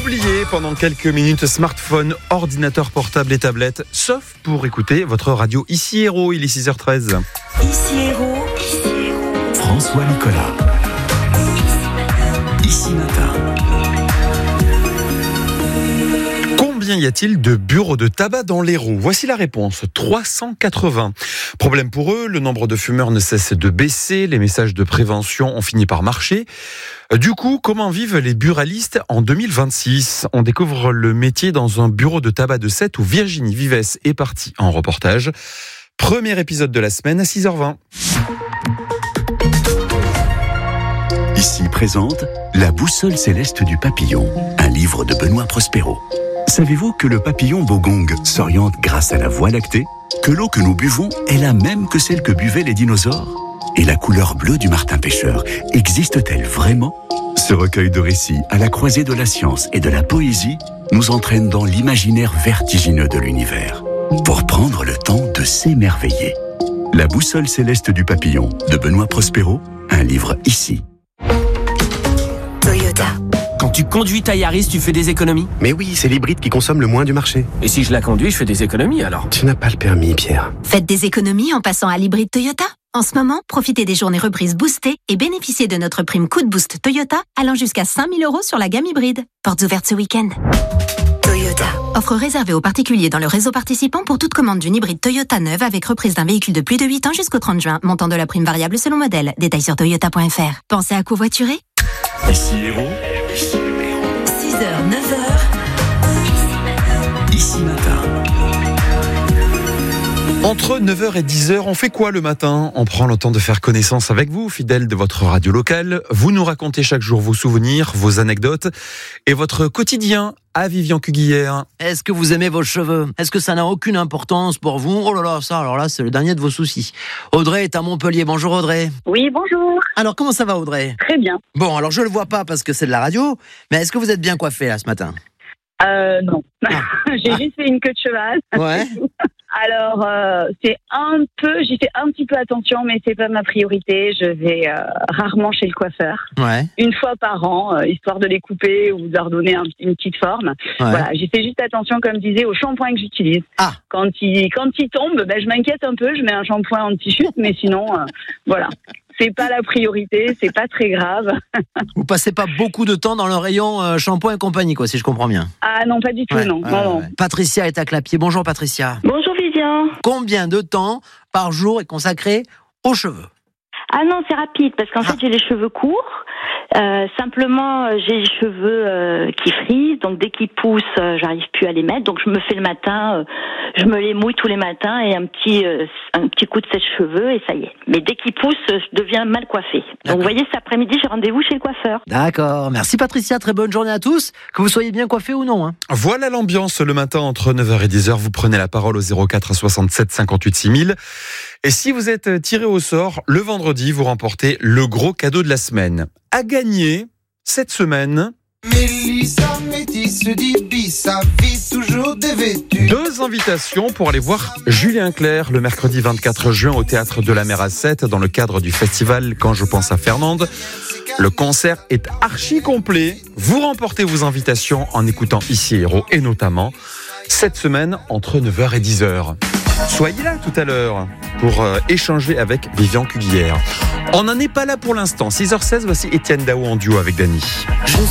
Oubliez pendant quelques minutes smartphone, ordinateur portable et tablette, sauf pour écouter votre radio Ici Héros, il est 6h13. Ici Héros. François Nicolas. Ici Matin. Combien y a-t-il de bureaux de tabac dans l'Hérault ? Voici la réponse, 380. Problème pour eux, le nombre de fumeurs ne cesse de baisser, les messages de prévention ont fini par marcher. Du coup, comment vivent les buralistes en 2026 ? On découvre le métier dans un bureau de tabac de Sète où Virginie Vives est partie en reportage. Premier épisode de la semaine à 6h20. Ici présente La boussole céleste du papillon, un livre de Benoît Prospero. Savez-vous que le papillon bogong s'oriente grâce à la Voie lactée ? Que l'eau que nous buvons est la même que celle que buvaient les dinosaures ? Et la couleur bleue du martin-pêcheur existe-t-elle vraiment ? Ce recueil de récits à la croisée de la science et de la poésie nous entraîne dans l'imaginaire vertigineux de l'univers pour prendre le temps de s'émerveiller. La boussole céleste du papillon de Benoît Prospero, un livre ici. Toyota. Quand tu conduis ta Yaris, tu fais des économies ? Mais oui, c'est l'hybride qui consomme le moins du marché. Et si je la conduis, je fais des économies alors ? Tu n'as pas le permis, Pierre. Faites des économies en passant à l'hybride Toyota. En ce moment, profitez des journées reprises boostées et bénéficiez de notre prime Coup de Boost Toyota allant jusqu'à 5 000 € sur la gamme hybride. Portes ouvertes ce week-end. Toyota. Offre réservée aux particuliers dans le réseau participant pour toute commande d'une hybride Toyota neuve avec reprise d'un véhicule de plus de 8 ans jusqu'au 30 juin. Montant de la prime variable selon modèle. Détails sur toyota.fr. Pensez à covoiturer ? Ici Héros. 6h, 9h. Ici Matin. Entre 9h et 10h, on fait quoi le matin ? On prend le temps de faire connaissance avec vous, fidèles de votre radio locale. Vous nous racontez chaque jour vos souvenirs, vos anecdotes et votre quotidien à Vivian Cuguière. Est-ce que vous aimez vos cheveux ? Est-ce que ça n'a aucune importance pour vous ? Oh là là, ça, alors là, c'est le dernier de vos soucis. Audrey est à Montpellier. Bonjour Audrey. Oui, bonjour. Alors, comment ça va Audrey ? Très bien. Bon, alors je le vois pas parce que c'est de la radio, mais est-ce que vous êtes bien coiffée là ce matin ? Non. J'ai juste fait une queue de cheval. Ouais. Alors, j'y fais un petit peu attention, mais c'est pas ma priorité. Je vais rarement chez le coiffeur. Ouais. Une fois par an, histoire de les couper ou de leur donner une petite forme. Ouais. Voilà, j'y fais juste attention, comme je disais, au shampoing que j'utilise. Ah. Quand il tombe, je m'inquiète un peu, je mets un shampoing anti-chute, mais sinon, voilà. C'est pas la priorité, c'est pas très grave. Vous passez pas beaucoup de temps dans le rayon shampoing et compagnie, quoi, si je comprends bien. Ah non, pas du tout, non. Ouais. Patricia est à Clapier. Bonjour Patricia. Bonjour Vivian. Combien de temps par jour est consacré aux cheveux ? Ah non, c'est rapide parce qu'en fait j'ai les cheveux courts. Simplement j'ai les cheveux qui frisent, donc dès qu'ils poussent, j'arrive plus à les mettre. Donc je me fais le matin, je me les mouille tous les matins et un petit coup de sèche-cheveux et ça y est. Mais dès qu'ils poussent, je deviens mal coiffée. Donc vous voyez, cet après-midi j'ai rendez-vous chez le coiffeur. D'accord, merci Patricia, très bonne journée à tous, que vous soyez bien coiffés ou non. Voilà l'ambiance le matin entre 9h et 10h. Vous prenez la parole au 04 67 58 6000. Et si vous êtes tiré au sort, le vendredi, vous remportez le gros cadeau de la semaine. À gagner cette semaine, deux invitations pour aller voir Julien Clerc le mercredi 24 juin au Théâtre de la Mer à Sète dans le cadre du festival Quand je pense à Fernande. Le concert est archi complet. Vous remportez vos invitations en écoutant Ici Héros et notamment cette semaine entre 9h et 10h. Soyez là tout à l'heure pour échanger avec Vivian Cuguière. On n'en est pas là pour l'instant. 6h16, voici Étienne Dao en duo avec Dany.